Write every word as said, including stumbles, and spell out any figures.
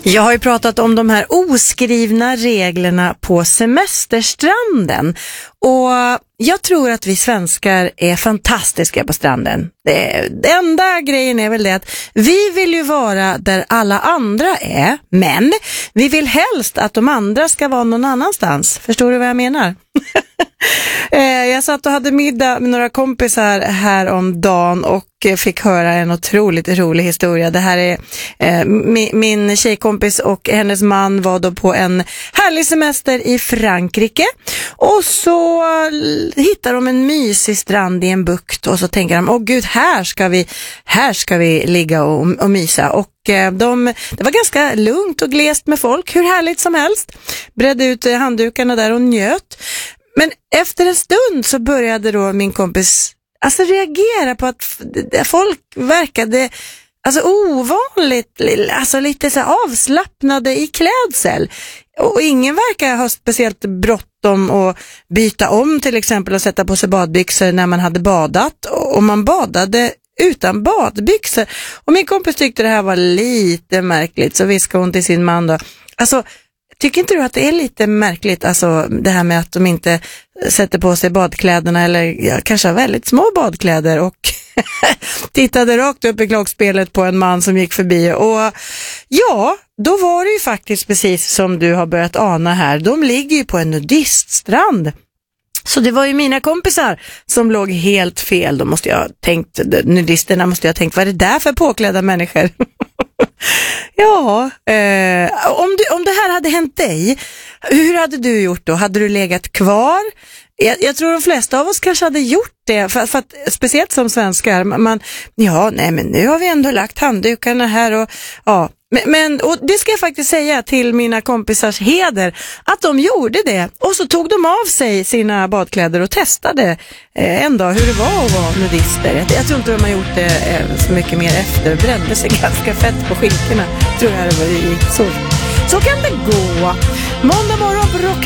Jag har ju pratat om de här oskrivna reglerna på semesterstranden, och jag tror att vi svenskar är fantastiska på stranden. Det, det enda grejen är väl det att vi vill ju vara där alla andra är, men vi vill helst att de andra ska vara någon annanstans. Förstår du vad jag menar? Jag satt och hade middag med några kompisar här om dagen och fick höra en otroligt rolig historia. Det här är eh, min, min tjejkompis och hennes man var då på en härlig semester i Frankrike, och så hittar de en mysig strand i en bukt, och så tänker de, åh gud, här ska vi här ska vi ligga och, och mysa. Och eh, de, det var ganska lugnt och glest med folk, hur härligt som helst. Bredde ut handdukarna där och njöt. Men efter en stund så började då min kompis alltså reagera på att folk verkade alltså ovanligt, alltså lite så avslappnade i klädsel. Och ingen verkar ha speciellt bråttom att byta om till exempel och sätta på sig badbyxor när man hade badat. Och man badade utan badbyxor. Och min kompis tyckte det här var lite märkligt, så viskade hon till sin man då. Alltså, tycker inte du att det är lite märkligt, alltså det här med att de inte sätter på sig badkläderna, eller ja, kanske har väldigt små badkläder, och tittade rakt upp i klockspelet på en man som gick förbi, och ja, då var det ju faktiskt precis som du har börjat ana här. De ligger ju på en nudiststrand. Så det var ju mina kompisar som låg helt fel. Då måste jag ha tänkt, nudisterna måste jag ha tänkt, vad är det där för påklädda människor? Ja, eh, om, du, om det här hade hänt dig, hur hade du gjort då? Hade du legat kvar? Jag, jag tror de flesta av oss kanske hade gjort det, för, för att, speciellt som svenskar, man, ja, nej men nu har vi ändå lagt handdukarna här, och ja, men, men och det ska jag faktiskt säga till mina kompisars heder, att de gjorde det, och så tog de av sig sina badkläder och testade eh, en dag hur det var att vara nudister. Jag, jag tror inte de har gjort det eh, så mycket mer efter, brände sig ganska fett på skinkorna, tror jag det var i så. Så kan det gå. Måndag morgon på Rock